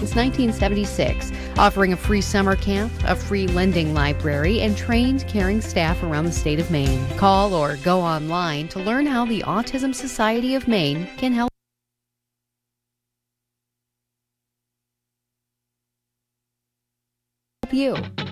since 1976, offering a free summer camp, a free lending library, and trained caring staff around the state of Maine. Call or go online to learn how the Autism Society of Maine can help you.